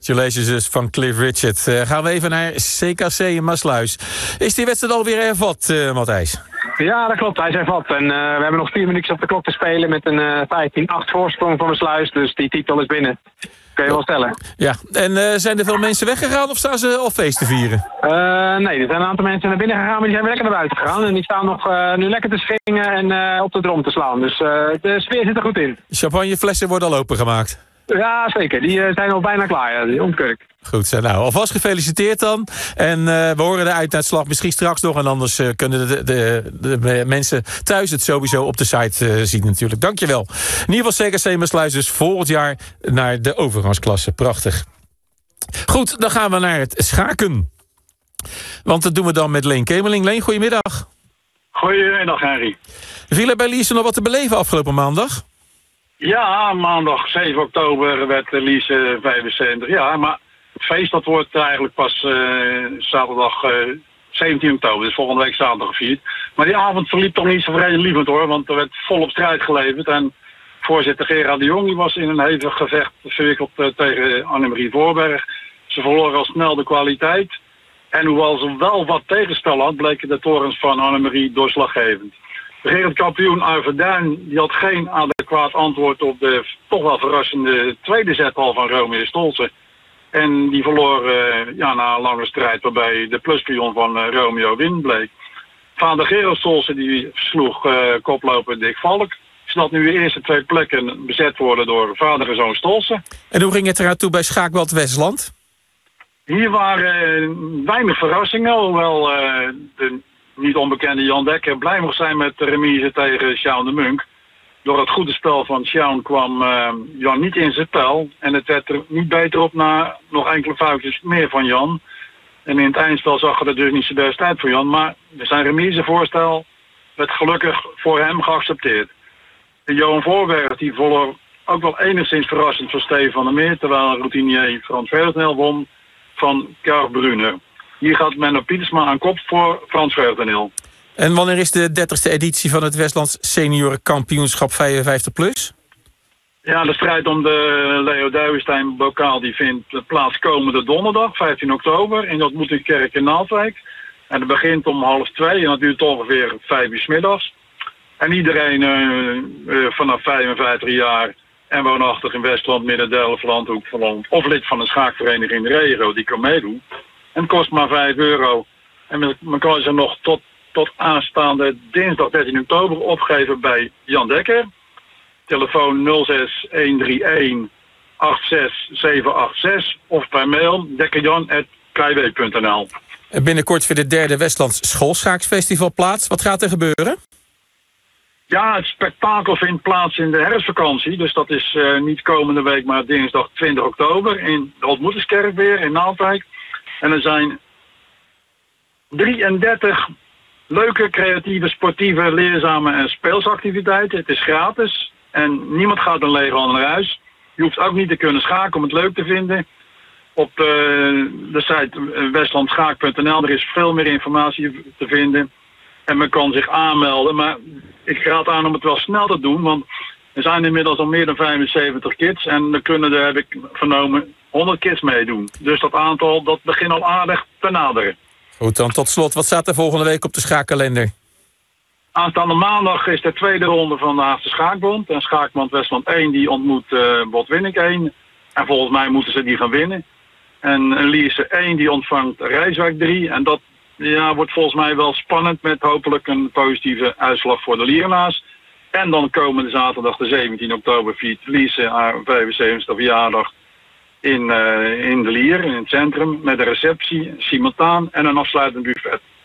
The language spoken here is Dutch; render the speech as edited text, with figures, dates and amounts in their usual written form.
Congratulations dus van Cliff Richard. Gaan we even naar CKC in Maassluis. Is die wedstrijd alweer hervat, Matthijs? Ja, dat klopt. Hij is hervat. En we hebben nog 4 minuutjes op de klok te spelen met een 15-8 voorsprong voor Maassluis. Dus die titel is binnen. Kun je wel stellen. Ja, en zijn er veel mensen weggegaan of staan ze al feest te vieren? Nee, er zijn een aantal mensen naar binnen gegaan, maar die zijn weer lekker naar buiten gegaan. En die staan nog nu lekker te schwingen en op de drom te slaan. Dus de sfeer zit er goed in. Champagneflessen worden al opengemaakt. Ja, zeker. Die zijn al bijna klaar, ja, die omkurk. Goed, nou, alvast gefeliciteerd dan. En we horen de uitslag misschien straks nog. En anders kunnen de mensen thuis het sowieso op de site zien natuurlijk. Dankjewel. In ieder geval CKC Maassluis dus volgend jaar naar de overgangsklasse. Prachtig. Goed, dan gaan we naar het schaken. Want dat doen we dan met Leen Kemeling. Leen, goedemiddag. Goedemiddag, Henry. Viel er bij Lierse nog wat te beleven afgelopen maandag? Ja, maandag 7 oktober werd Lierse 75 jaar. Maar het feest dat wordt eigenlijk pas zaterdag 17 oktober. Dus volgende week zaterdag gevierd. Maar die avond verliep toch niet zo vredelievend hoor. Want er werd volop strijd geleverd. En voorzitter Gerard de Jong die was in een hevig gevecht verwikkeld tegen Annemarie Voorberg. Ze verloren al snel de kwaliteit. En hoewel ze wel wat tegenspel had, bleken de torens van Annemarie doorslaggevend. De wereldkampioen Arverduin die had geen adequaat antwoord op de toch wel verrassende tweede zetal van Romeo Stolze. En die verloor na een lange strijd waarbij de pluspion van Romeo win bleek. Vader Gerard Stolze die versloeg koploper Dick Valk. Zodat nu de eerste 2 plekken bezet worden door vader en zoon Stolze. En hoe ging het eraan toe bij Schaakbad Westland? Hier waren weinig verrassingen, hoewel de niet onbekende Jan Dekker blij mocht zijn met de remise tegen Sjaun de Munk. Door het goede spel van Sjaun kwam Jan niet in zijn spel. En het werd er niet beter op na nog enkele foutjes meer van Jan. En in het eindspel zag het er dus niet zo best uit voor Jan. Maar zijn remisevoorstel werd gelukkig voor hem geaccepteerd. En Johan Voorberg die verloor ook wel enigszins verrassend van Steven van der Meer. Terwijl routinier Frans Verdenel won van Karl Brunner. Hier gaat Menno Pietersma aan kop voor Frans Verdenel. En wanneer is de 30e editie van het Westlands Seniorenkampioenschap 55+? Ja, de strijd om de Leo Duivenstein bokaal die vindt plaats komende donderdag, 15 oktober, in de Ontmoetingskerk in Naaldwijk. En het begint om 1:30 en dat duurt ongeveer 5 uur 's middags. En iedereen vanaf 55 jaar en woonachtig in Westland, Midden-Delfland, Hoek van Holland of lid van een schaakvereniging in de regio, die kan meedoen. En het kost maar €5. En men kan ze nog tot aanstaande dinsdag 13 oktober opgeven bij Jan Dekker. Telefoon 06 131 86786 of per mail dekkerjan@kw.nl. En binnenkort vindt het 3e Westlands Schoolschaaksfestival plaats. Wat gaat er gebeuren? Ja, het spektakel vindt plaats in de herfstvakantie. Dus dat is niet komende week, maar dinsdag 20 oktober in de Ontmoetingskerk weer in Naaldwijk. En er zijn 33 leuke, creatieve, sportieve, leerzame en speelsactiviteiten. Het is gratis en niemand gaat een lege hand naar huis. Je hoeft ook niet te kunnen schaken om het leuk te vinden. Op de site westlandschaak.nl er is veel meer informatie te vinden. En men kan zich aanmelden, maar ik raad aan om het wel snel te doen, want er zijn inmiddels al meer dan 75 kids en er kunnen er, heb ik vernomen, 100 kids meedoen. Dus dat aantal, dat begint al aardig te naderen. Goed, dan tot slot, wat staat er volgende week op de schaakkalender? Aanstaande maandag is de tweede ronde van de Haagse Schaakbond. En Schaakbond Westland 1 die ontmoet Botwinnik 1. En volgens mij moeten ze die gaan winnen. En Lierse 1 die ontvangt Rijswijk 3. En dat wordt volgens mij wel spannend met hopelijk een positieve uitslag voor de Lierenaars. En dan komende zaterdag de 17 oktober viert Lierse haar 75e verjaardag in de Lier, in het centrum, met een receptie, simultaan en een afsluitend buffet.